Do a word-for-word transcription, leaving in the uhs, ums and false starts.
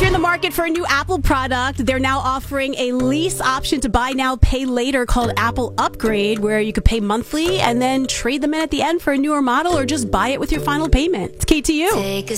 in the market for a new Apple product. They're now offering a lease option to buy now, pay later called Apple Upgrade, where you could pay monthly and then trade them in at the end for a newer model or just buy it with your final payment. It's K T U. Take a